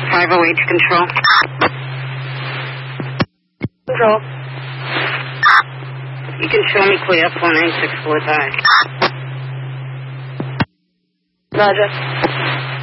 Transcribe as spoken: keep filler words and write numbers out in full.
five oh eight to control. Control. You can show me clear, four nine six four five. Roger.